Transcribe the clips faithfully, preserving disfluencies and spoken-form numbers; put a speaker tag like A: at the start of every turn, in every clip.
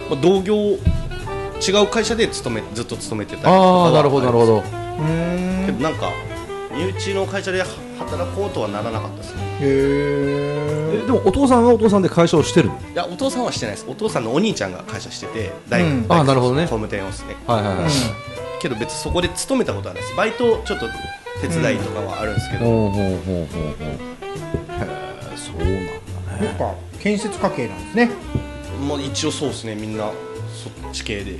A: まあ、同業違う会社で勤めずっと勤めてたりとか
B: ああなるほどなるほど。
A: けどなんか身内の会社で働こうとはならなかったですね。
C: へ
B: えでもお父さんはお父さんで会社をしてるの？
A: いやお父さんはしてないです。お父さんのお兄ちゃんが会社してて大学、
C: うん
A: 大学
B: あなるほどね
A: 工務店をですね。
B: はいはいはい、
A: けど別にそこで勤めたことはないです。バイトちょっと手伝いとかはあるんですけど、
B: ほうほうほうほうほう。へえそうなんだね。
C: やっぱ建設家系なんですね。
A: まあ、一応そうですね。みんなそっち系で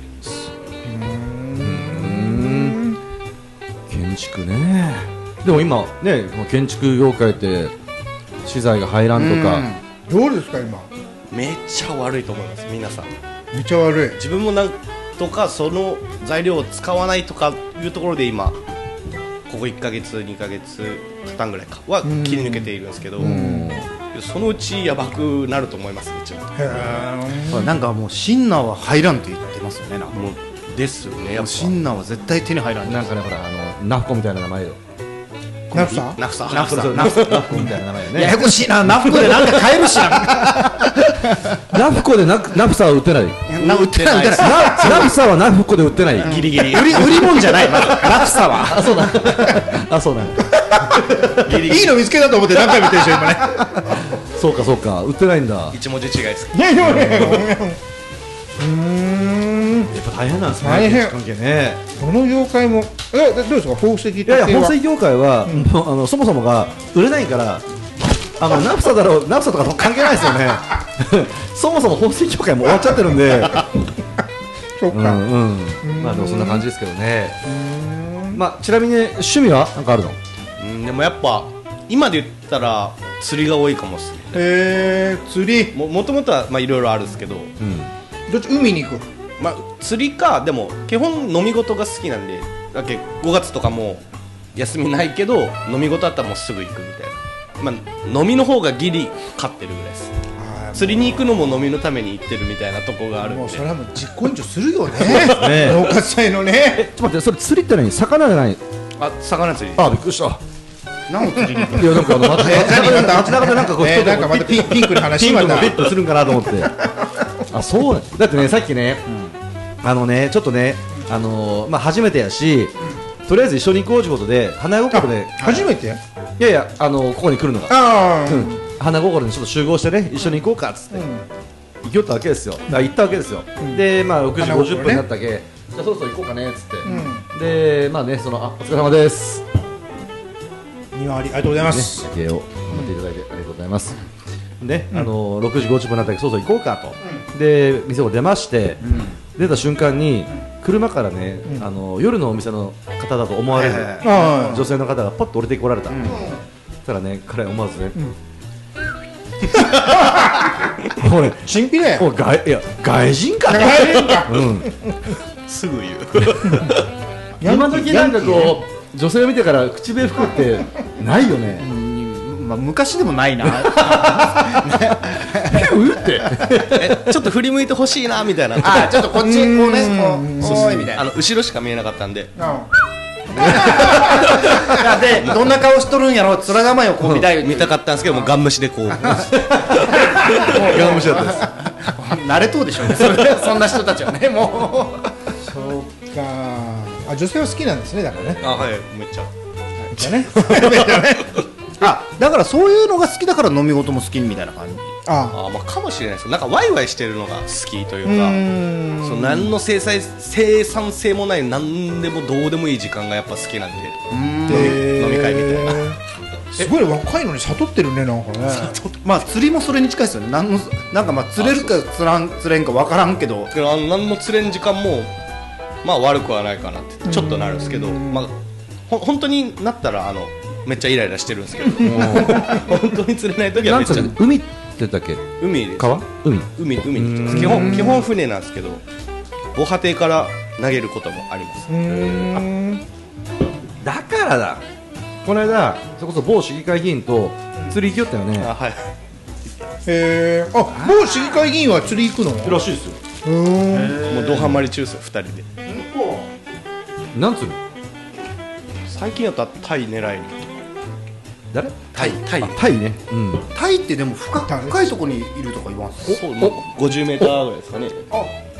B: うん建築ね。でも今ね建築業界って資材が入らんとか、
C: どうですか今？
A: めっちゃ悪いと思います。皆さん
C: めっちゃ悪い。
A: 自分もなんとかその材料を使わないとかいうところで今ここいっかげつにかげつ経たんぐらいかは切り抜けているんですけど、そのうちやばくなると思います一応。
D: なんかもうシンナーは入らんって言ってますよね。なんか
A: もうですよね。やっぱ
D: シンナーは絶対手に入らん。
B: なんかねほらあのナフコみたいな名前よ。
C: ナフサ？
A: ナフサ
B: ナフコナフコみたいな名前よね。
D: ややこしいな。ナフコでなんか買えるしな。
B: ナフコでナナフサは売ってない。
D: な売ってない売ってない。
B: ナナフサはナフコで売ってない。
D: ギリギリ売り売り物じゃない。まずナフサは。
B: あそうだ。あそうだ。
C: いいの見つけたと思って何回も言ってるでしょ今ね。
B: そうかそうか売ってないんだ。
A: 一文字違いです。
C: いやでもね。うーん。
B: やっぱ大変なんですね。
C: 大変
B: 建築関係ね。
C: どの業界もえどうですか宝石って
B: いやいや宝石業界は、もうあのそもそもが売れないからあのナフサだろうナフサとか関係ないですよね。そもそも宝石業界も終わっちゃってるんで。
C: そうか。
B: うんうん。まあでもそんな感じですけどね。まあちなみに、ね、趣味はなんかあるの？
A: うんでもやっぱ今で言ったら釣りが多いかもですね。
C: へー釣り。
A: ももともとはまあいろいろあるんですけど、
B: うん。
C: どっち海に行く？
A: まあ、釣りかでも基本飲み事が好きなんでだけごがつとかも休みないけど飲み事あったらもうすぐ行くみたいな、まあ、飲みの方がギリ勝ってるぐらいです。釣りに行くのも飲みのために行ってるみたいなとこがあるんで。
C: もうそれはもう実行委員長するよね。
B: ね
C: 農家祭のね。
B: ちょっと待ってそれ釣りって何？魚じゃない？
A: あ魚釣り
B: あびっくりした。
D: 何を釣りに行く？
B: いやなんかあの街中で街中でなんかこう人
C: なんかまたピンピンクの話
B: ピンク
C: また
B: のビットするんかなと思って。あそうね。だってねさっきね。あのね、ちょっとね、あのー、まあ初めてやし、とりあえず一緒に行こうということで花心で
C: 初めて？
B: いやいや、あのー、ここに来るのが、
C: ああ、
B: うん、花心にちょっと集合してね一緒に行こうかっつって、うん、行きよったわけですよ。だから行ったわけですよ。うん、でまあろくじごじゅっぷんになったわけ、ね、じゃあそろそろ行こうかねっつって、うん、でまあねそのあお疲れ様です。
C: にわりありがとうございます。
B: ね、夜景を頑張っていただいてありがとうございます。ね、うん、あのー、ろくじごじゅっぷんになったけどそろそろ行こうかと、うん、で店を出まして、うん、出た瞬間に車からね、うん、あの夜のお店の方だと思われる女性の方がパッと降りてこられた、うん、そしたらね彼は思わずね、うん、これ
C: チンピラや
B: もう外いや外人か
C: 外人か、
A: うん、すぐ言う
B: 今時なんかこう女性を見てから口笛吹くってないよね、うん
D: まあ、昔でもないな。
B: うって
A: ちょっと振り向いてほしいなみたいな。
D: あちょっとこっちこうねこうおーいみたいな。
A: あの後ろしか見えなかったんで。
D: でどんな顔しとるんやろ面構えをこう見たい
A: 見たかったんですけどもガン無視でこう。ガン
B: 無視だったです。
D: 慣れとうでしょうね。そんな人たちはねもう。
C: そうか。あ女性は好きなんですねだからね。
A: あはいめっちゃ。
C: めっちゃね。
D: あだからそういうのが好きだから飲み事も好きみたいな感じ。
C: あ
A: あまあかもしれないです。なんかワイワイしてるのが好きというか、そう何の生産生産性もない何でもどうでもいい時間がやっぱ好きなんで、飲み会みたいな。
C: すごい若いのに悟ってるねなんかね。
D: まあ釣りもそれに近いですよね。なんのなんかまあ釣れるか釣らん釣れんかわからんけど、
A: けどあの何の釣れん時間もまあ悪くはないかなってちょっとなるんですけど、まあほ本当になったらあのめっちゃイライラしてるんですけど、本当に釣れない時はめっちゃ
B: 海って言ったっけ？
A: 海です。
B: 川？海？
A: 海海に行ってます。基本基本船なんですけど、防波堤から投げることもあります。
B: だからだ。この間それこそ某市議会議員と釣り行きよったよね。
A: あはい。
C: へえ。あ某市議会議員は釣り行くの？
B: らしいですよ。
C: うん。
A: もうドハマり中ですよふたりで。
B: なん釣る？
A: 最近やったらタイ狙いに。
B: 誰？
D: タイタイ
B: タイね。うん。
D: タイってでも深深いところにいるとか言わんす。
A: そう、ごじゅうメーターぐらいですかね。
C: あ